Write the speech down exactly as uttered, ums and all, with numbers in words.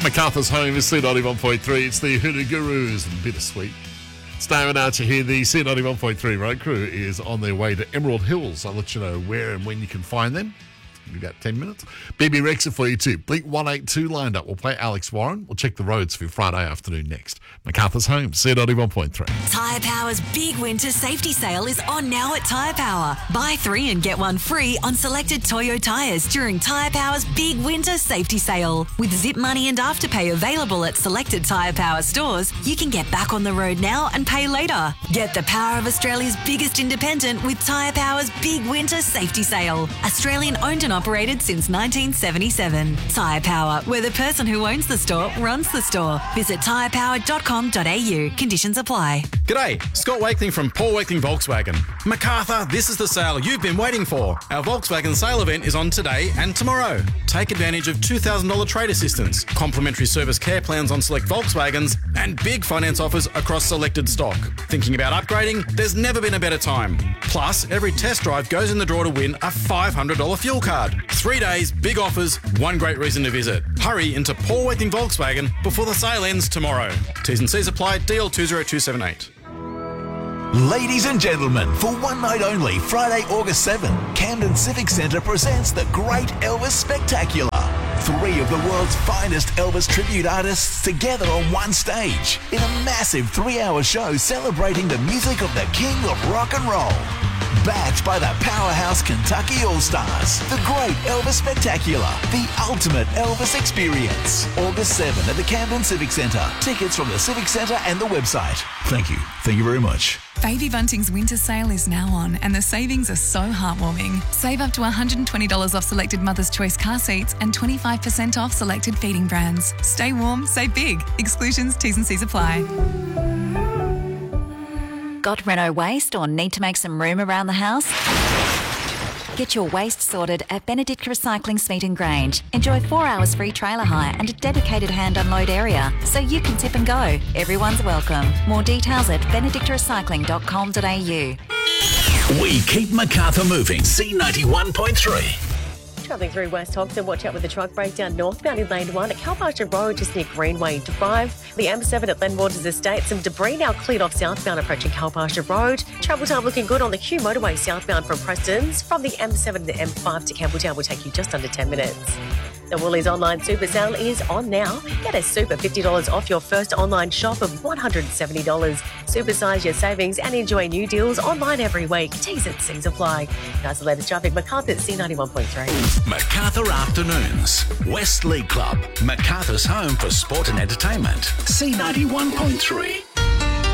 MacArthur's home is C ninety-one point three. It's the Hoodoo Gurus and Bittersweet. It's David Archer here. The C ninety-one point three road crew is on their way to Emerald Hills. I'll let you know where and when you can find them. We've got ten minutes. B B Rexa for you too. Blink one eighty-two lined up. We'll play Alex Warren. We'll check the roads for Friday afternoon next. MacArthur's home, C ninety-one point three. Tyre Power's big winter safety sale is on now at Tyre Power. Buy three and get one free on selected Toyo tyres during Tyre Power's big winter safety sale. With Zip Money and Afterpay available at selected Tyre Power stores, you can get back on the road now and pay later. Get the power of Australia's biggest independent with Tyre Power's big winter safety sale. Australian owned and operated since nineteen seventy-seven. Tyre Power, where the person who owns the store runs the store. Visit tyre power dot com dot a u. Conditions apply. G'day, Scott Wakeling from Paul Wakeling Volkswagen. MacArthur, this is the sale you've been waiting for. Our Volkswagen sale event is on today and tomorrow. Take advantage of two thousand dollars trade assistance, complimentary service care plans on select Volkswagens, and big finance offers across selected stock. Thinking about upgrading? There's never been a better time. Plus, every test drive goes in the draw to win a five hundred dollars fuel card. Three days, big offers, one great reason to visit. Hurry into Paul Wakeling Volkswagen before the sale ends tomorrow. T's and C's apply, D L two zero two seven eight. Ladies and gentlemen, for one night only, Friday, August seventh, Camden Civic Centre presents the Great Elvis Spectacular. Three of the world's finest Elvis tribute artists together on one stage in a massive three-hour show celebrating the music of the King of Rock and Roll. Backed by the powerhouse Kentucky All-Stars, the Great Elvis Spectacular, the ultimate Elvis experience. August seventh at the Camden Civic Centre. Tickets from the Civic Centre and the website. Thank you. Thank you very much. Baby Bunting's winter sale is now on and the savings are so heartwarming. Save up to one hundred twenty dollars off selected Mother's Choice car seats and twenty-five percent off selected feeding brands. Stay warm, save big. Exclusions, T's and C's apply. Got Renault waste or need to make some room around the house? Get your waste sorted at Benedict Recycling Smeaton Grange. Enjoy four hours free trailer hire and a dedicated hand unload area, so you can tip and go. Everyone's welcome. More details at benedict recycling dot com dot a u. We keep MacArthur moving. C ninety-one point three. Travelling through West Hoxton, watch out with the truck breakdown northbound in lane one at Calpasture Road, just near Greenway Drive. The M seven at Glenwaters Estate, some debris now cleared off southbound approaching Calpasture Road. Travel time looking good on the Q motorway southbound from Preston's. From the M seven to the M five to Campbelltown will take you just under ten minutes. The Woolies online super sale is on now. Get a super fifty dollars off your first online shop of one hundred seventy dollars. Supersize your savings and enjoy new deals online every week. T's and C's apply. Guys, the latest traffic, MacArthur at C ninety-one point three. MacArthur Afternoons. West League Club. MacArthur's home for sport and entertainment. C ninety-one point three.